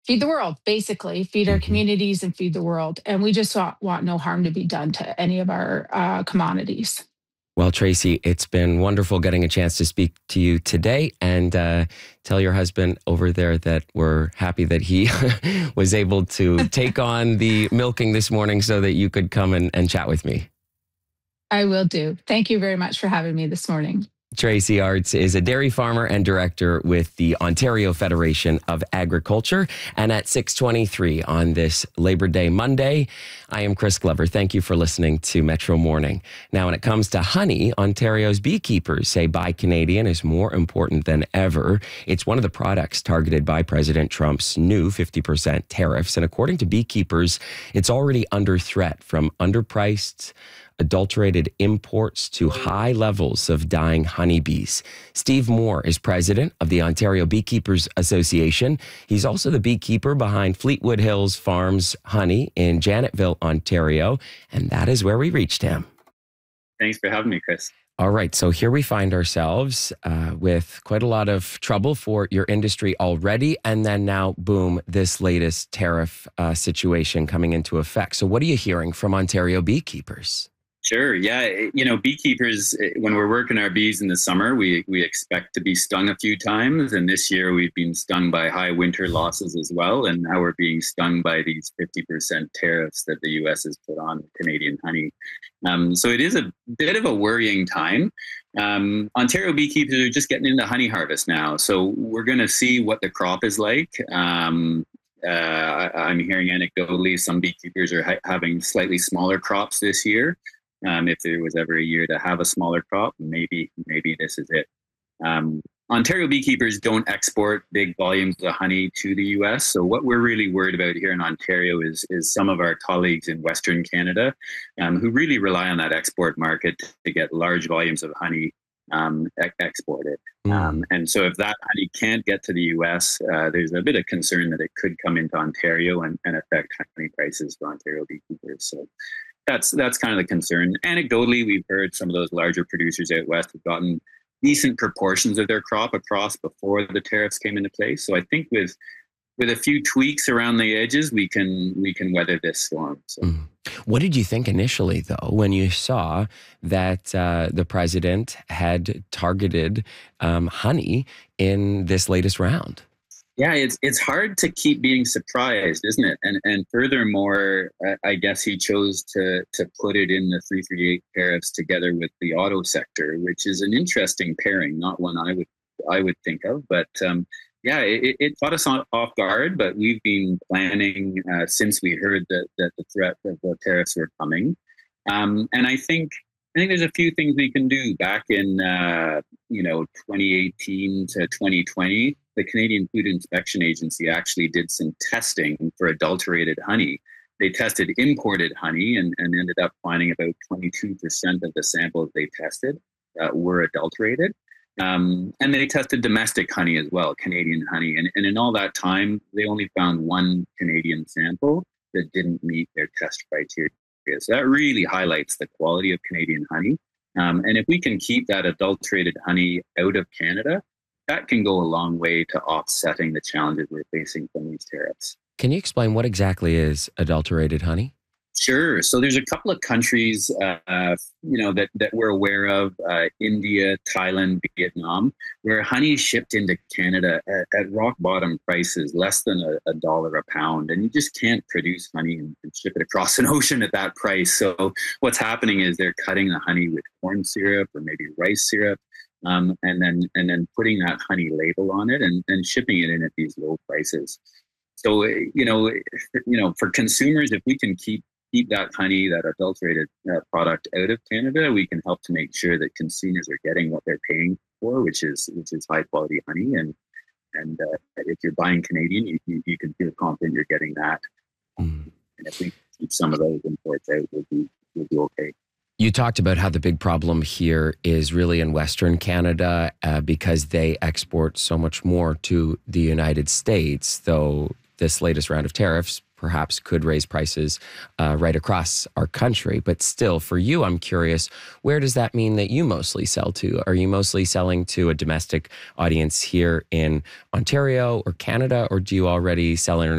feed the world, basically, feed our Mhm. communities and feed the world. And we just want no harm to be done to any of our commodities. Well, Tracy, it's been wonderful getting a chance to speak to you today, and tell your husband over there that we're happy that he was able to take on the milking this morning so that you could come and chat with me. I will do. Thank you very much for having me this morning. Tracy Arts is a dairy farmer and director with the Ontario Federation of Agriculture. And at 6:23 on this Labor Day Monday, I am Chris Glover. Thank you for listening to Metro Morning. Now, when it comes to honey, Ontario's beekeepers say Buy Canadian is more important than ever. It's one of the products targeted by President Trump's new 50% tariffs. And according to beekeepers, it's already under threat from underpriced, adulterated imports to high levels of dying honeybees. Steve Moore is president of the Ontario Beekeepers Association. He's also the beekeeper behind Fleetwood Hills Farms Honey in Janetville, Ontario, and that is where we reached him. Thanks for having me, Chris. All right, so here we find ourselves with quite a lot of trouble for your industry already, and then now, boom, this latest tariff situation coming into effect. So what are you hearing from Ontario beekeepers? Sure. Yeah. Beekeepers, when we're working our bees in the summer, we expect to be stung a few times. And this year we've been stung by high winter losses as well. And now we're being stung by these 50% tariffs that the US has put on Canadian honey. So it is a bit of a worrying time. Ontario beekeepers are just getting into honey harvest now. So we're going to see what the crop is like. I'm hearing anecdotally some beekeepers are having slightly smaller crops this year. If there was ever a year to have a smaller crop, maybe this is it. Ontario beekeepers don't export big volumes of honey to the US. So what we're really worried about here in Ontario is some of our colleagues in Western Canada who really rely on that export market to get large volumes of honey exported. And so if that honey can't get to the US, there's a bit of concern that it could come into Ontario and affect honey prices for Ontario beekeepers. So that's kind of the concern. Anecdotally, we've heard some of those larger producers out west have gotten decent proportions of their crop across before the tariffs came into place. So I think with a few tweaks around the edges, we can weather this storm. So. What did you think initially, though, when you saw that the president had targeted honey in this latest round? Yeah, it's hard to keep being surprised, isn't it? And furthermore, I guess he chose to put it in the 338 tariffs together with the auto sector, which is an interesting pairing, not one I would think of, but. Yeah, it caught us off guard, but we've been planning since we heard that the threat of the tariffs were coming. And I think there's a few things we can do. Back in 2018 to 2020, the Canadian Food Inspection Agency actually did some testing for adulterated honey. They tested imported honey and ended up finding about 22% of the samples they tested were adulterated. And they tested domestic honey as well, Canadian honey. And in all that time, they only found one Canadian sample that didn't meet their test criteria. So that really highlights the quality of Canadian honey. And if we can keep that adulterated honey out of Canada, that can go a long way to offsetting the challenges we're facing from these tariffs. Can you explain what exactly is adulterated honey? Sure. So there's a couple of countries, that we're aware of, India, Thailand, Vietnam, where honey is shipped into Canada at rock bottom prices, less than a dollar a pound. And you just can't produce honey and ship it across an ocean at that price. So what's happening is they're cutting the honey with corn syrup or maybe rice syrup, and then putting that honey label on it and shipping it in at these low prices. So, for consumers, if we can keep that honey, that adulterated product out of Canada, we can help to make sure that consumers are getting what they're paying for, which is high quality honey. And if you're buying Canadian, you can feel confident you're getting that. And if we keep some of those imports out, we'll be okay. You talked about how the big problem here is really in Western Canada because they export so much more to the United States, though this latest round of tariffs perhaps could raise prices right across our country. But still, for you, I'm curious, where does that mean that you mostly sell to? Are you mostly selling to a domestic audience here in Ontario or Canada, or do you already sell internationally?